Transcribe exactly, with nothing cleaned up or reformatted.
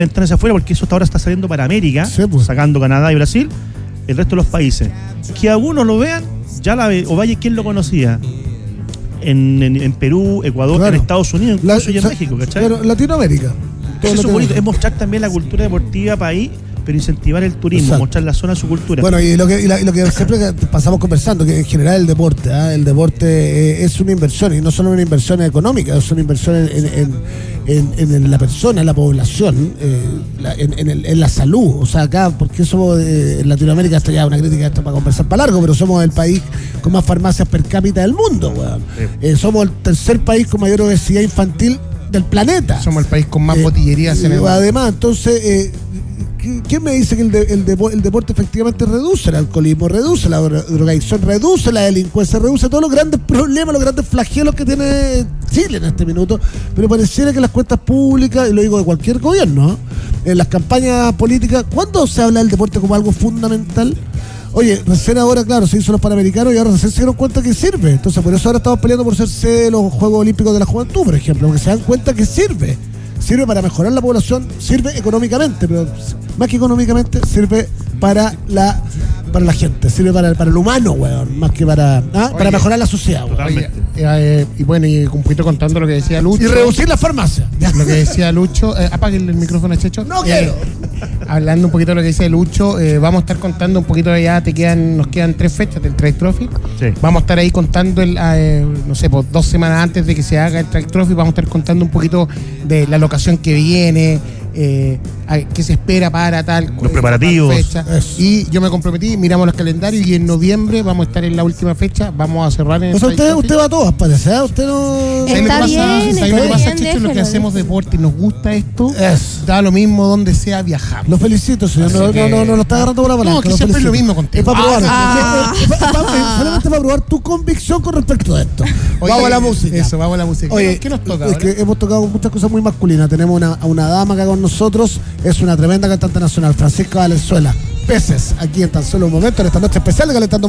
ventanas hacia afuera, porque eso hasta ahora está saliendo para América, sí, pues. sacando Canadá y Brasil, el resto de los países. Que algunos lo vean, ya la ve, o vaya quien lo conocía. En, en, en Perú, Ecuador, claro. en Estados Unidos, incluso La, y en o sea, México, ¿cachai? Pero Latinoamérica. Eso es bonito, es mostrar también la cultura deportiva país, pero incentivar el turismo, exacto. mostrar la zona, su cultura. Bueno, y lo que, y la, y lo que siempre pasamos conversando, que en general el deporte, ¿eh? el deporte eh, es una inversión, y no solo una inversión económica, es una inversión en, en, en, en, en la persona, en la población, eh, la, en, en, el, en la salud. O sea, acá, porque somos eh, en Latinoamérica, esto ya es una crítica, esto para conversar para largo, pero somos el país con más farmacias per cápita del mundo, weón. Sí. Eh, somos el tercer país con mayor obesidad infantil del planeta. Somos el país con más eh, botillerías en el mundo. Además, entonces, eh, ¿quién me dice que el, de, el, de, el deporte efectivamente reduce el alcoholismo, reduce la drogadicción, reduce la delincuencia, reduce todos los grandes problemas, los grandes flagelos que tiene Chile en este minuto? Pero pareciera que las cuentas públicas, y lo digo de cualquier gobierno, en las campañas políticas, ¿cuándo se habla del deporte como algo fundamental? Oye, recién ahora, claro, se hizo los Panamericanos y ahora recién se dieron cuenta que sirve. Entonces, por eso ahora estamos peleando por ser sede de los Juegos Olímpicos de la Juventud, por ejemplo, porque se dan cuenta que sirve. Sirve para mejorar la población, sirve económicamente, pero más que económicamente, sirve para la para la gente, sirve para, para el humano, weón, más que para, ¿ah? para mejorar la sociedad, weón. Oye, eh, y bueno, y un poquito contando lo que decía Lucho. Y reducir la farmacia. Lo que decía Lucho, eh, apaguen el micrófono, Checho. No eh, quiero. Hablando un poquito de lo que decía Lucho, eh, vamos a estar contando un poquito de ya, te quedan, nos quedan tres fechas del Track Trophy. Sí. Vamos a estar ahí contando, el, eh, no sé, pues dos semanas antes de que se haga el Track Trophy, vamos a estar contando un poquito de la locación que viene, eh, qué se espera para tal. Los preparativos. Fecha. Y yo me comprometí, miramos los calendarios y en noviembre vamos a estar en la última fecha, vamos a cerrar en O sea, el usted, usted va a todas, parece, ¿eh? Usted no... ¿Sabes lo que Está pasa? bien, ¿Sabes lo que está pasa, bien, Checho? Lo que déjalo, hacemos deporte y nos gusta esto, Es. da lo mismo donde sea viajar. Lo felicito, señor. Así No, que- no, no, no lo está agarrando por la palanca. No, que lo siempre es felicito. lo mismo contigo. Es para probar. Ah. Es pa- es pa- es solamente para probar tu convicción con respecto a esto. Oye, Vamos a la música. Eso, vamos a la música. Oye, ¿Qué nos toca es ahora? que hemos tocado muchas cosas muy masculinas. Tenemos una, a una dama acá con nosotros. Es una tremenda cantante nacional, Francisca Valenzuela. Peces, aquí en tan solo un momento, en esta noche especial de Calentando